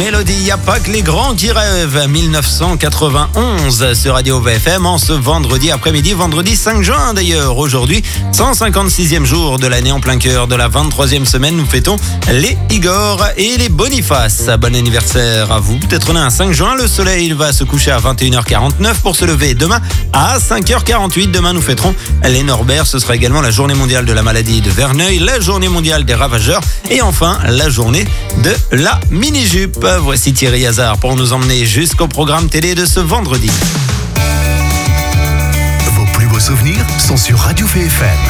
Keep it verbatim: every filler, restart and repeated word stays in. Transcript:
mélodie, y a pas que les grands qui rêvent. dix-neuf cent quatre-vingt-onze sur Radio V F M en ce vendredi après-midi, vendredi cinq juin d'ailleurs. Aujourd'hui, cent cinquante-sixième jour de l'année en plein cœur de la vingt-troisième semaine. Nous fêtons les Igor et les Boniface. Bon anniversaire à vous. Peut-être né un cinq juin. Le soleil il va se coucher à vingt et une heures quarante-neuf pour se lever demain à cinq heures quarante-huit. Demain, nous fêterons les Norbert. Ce sera également la journée mondiale de la maladie de Verneuil, la journée mondiale des ravageurs et enfin la journée de la mini-jupe. Voici Thierry Hazard pour nous emmener jusqu'au programme télé de ce vendredi. Vos plus beaux souvenirs sont sur Radio V F M.